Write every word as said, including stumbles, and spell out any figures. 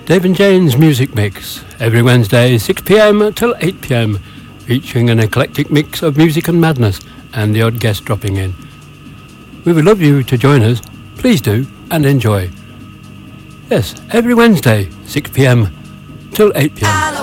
Dave and Jane's Music Mix, every Wednesday six p.m. till eight p.m, featuring an eclectic mix of music and madness and the odd guest dropping in. We would love you to join us. Please do and enjoy. Yes, every Wednesday six p.m. till eight p.m.